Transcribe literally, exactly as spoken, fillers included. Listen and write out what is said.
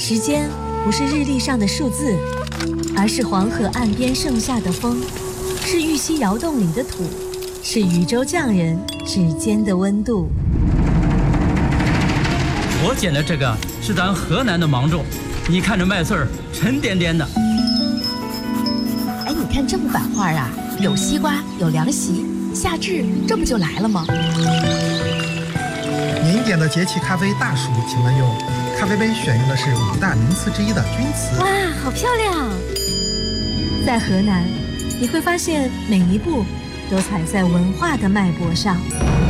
时间不是日历上的数字，而是黄河岸边盛夏的风，是玉溪窑洞里的土，是渝州匠人指尖的温度。 我捡的这个是咱河南的芒种，你看这麦穗儿沉甸甸的。 哎，你看这木板画啊，有西瓜，有凉席，夏至这不就来了吗？ 您点的节气咖啡大暑，请问用咖啡杯选用的是五大名词之一的钧瓷。 哇，好漂亮！ 在河南，你会发现每一步都踩在文化的脉搏上。